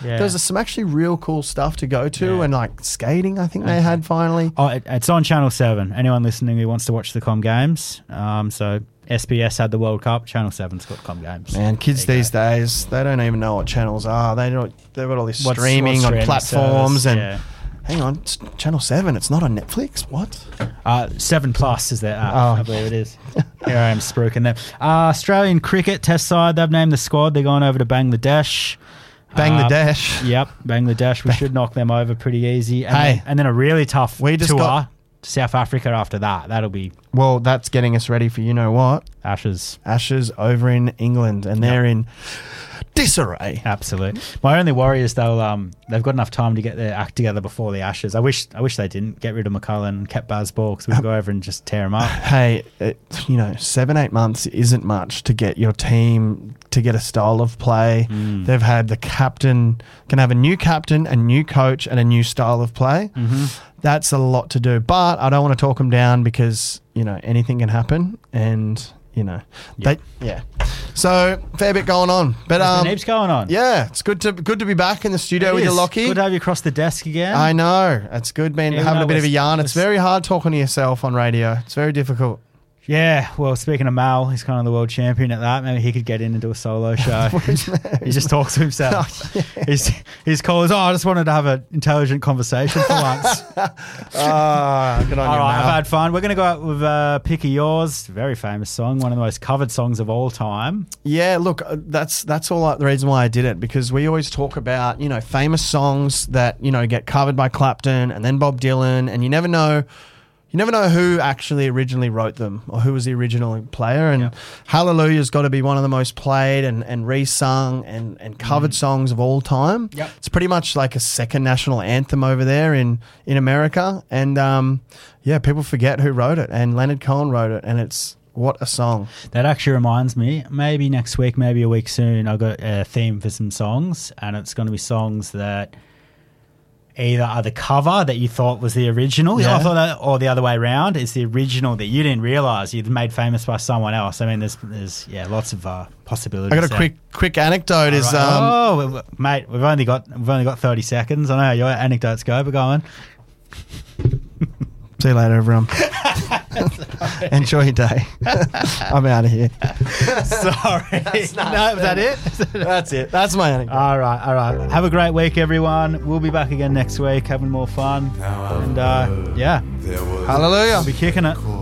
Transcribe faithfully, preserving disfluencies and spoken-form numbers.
Yeah. There was some actually real cool stuff to go to, Yeah. and like skating, I think they had finally. Oh, it, it's on Channel seven. Anyone listening who wants to watch the Com Games. Um, so S B S had the World Cup. Channel seven's got Com Games. Man, kids There you these go. days, they don't even know what channels are. They don't. They've got all this What's- streaming what's on streaming platforms, service, and yeah. hang on, it's Channel Seven. It's not on Netflix. What? Uh, Seven Plus is their app. Oh. I believe it is. Here I am spruiking them. Uh, Australian cricket test side. They've named the squad. They're going over to Bangladesh. Bangladesh. Uh, yep, Bangladesh. We should knock them over pretty easy. And, Hey. then, and then a really tough We just tour got- to South Africa after that. That'll be Well, that's getting us ready for you know what? Ashes. Ashes over in England, and they're in disarray. Absolute. My only worry is they'll um they've got enough time to get their act together before the Ashes. I wish I wish they didn't get rid of McCullum and kept Baz Ball because we could go over and just tear them up. Hey, it, you know, seven, eight months isn't much to get your team to get a style of play. Mm. They've had the captain, can have a new captain, a new coach, and a new style of play. Mm-hmm. That's a lot to do. But I don't want to talk them down because, you know, anything can happen. And, you know, Yeah. they, yeah. So, fair bit going on. But, There's um, been heaps going on. yeah, it's good to good to be back in the studio It with you, is. Lockie. Good to have you across the desk again. I know. It's good being Even having though a bit of a it's- yarn. It's it's- very hard talking to yourself on radio. It's very difficult. Yeah, well, speaking of Mal, he's kind of the world champion at that. Maybe he could get in and do a solo show. he just talks to himself. Oh, His, his call is, oh, I just wanted to have an intelligent conversation for once. Ah, good on All you, right, I've Mal. had fun. We're going to go out with uh, Pick of Yours, very famous song, one of the most covered songs of all time. Yeah, look, uh, that's that's all I, the reason why I did it, because we always talk about, you know, famous songs that, you know, get covered by Clapton and then Bob Dylan, and you never know you never know who actually originally wrote them or who was the original player. And Yep. Hallelujah's got to be one of the most played and, and re-sung and, and covered songs of all time. Yep. It's pretty much like a second national anthem over there in, in America. And, um, yeah, people forget who wrote it. And Leonard Cohen wrote it, and it's what a song. That actually reminds me, maybe next week, maybe a week soon, I've got a theme for some songs, and it's going to be songs that either are the cover that you thought was the original, Yeah. I thought that, or the other way around, it's the original that you didn't realise you'd made famous by someone else. I mean, there's, there's yeah, lots of uh, possibilities. I got a there. quick quick anecdote. Is All right. um, oh, well, mate, we've only got we've only got thirty seconds. I know how your anecdotes go, but go on. see you later, everyone. Enjoy your day. I'm out of here. Sorry, no, is that it? That's it. That's my anecdote. All right, all right. Have a great week, everyone. We'll be back again next week, having more fun, and uh, yeah, Hallelujah. we'll be kicking it.